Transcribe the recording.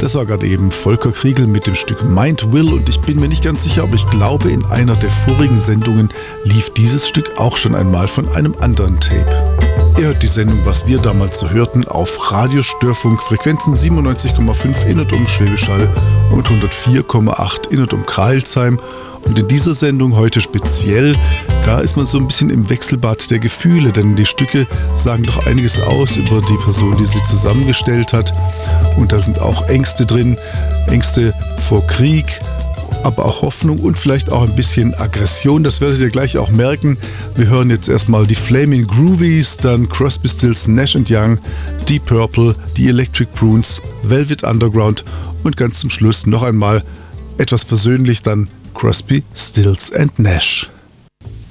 Das war gerade eben Volker Kriegel mit dem Stück Mind Will und ich bin mir nicht ganz sicher, aber ich glaube, in einer der vorigen Sendungen lief dieses Stück auch schon einmal von einem anderen Tape. Ihr hört die Sendung, was wir damals so hörten, auf Radiostörfunk, Frequenzen 97,5 in und um Schwäbisch Hall und 104,8 in und um Kreilsheim. Und in dieser Sendung heute speziell, da ist man so ein bisschen im Wechselbad der Gefühle, denn die Stücke sagen doch einiges aus über die Person, die sie zusammengestellt hat. Und da sind auch Ängste drin, Ängste vor Krieg, aber auch Hoffnung und vielleicht auch ein bisschen Aggression. Das werdet ihr gleich auch merken. Wir hören jetzt erstmal die Flaming Groovies, dann Crosby, Stills, Nash & Young, Deep Purple, die Electric Prunes, Velvet Underground und ganz zum Schluss noch einmal etwas versöhnlich dann Crosby, Stills & Nash.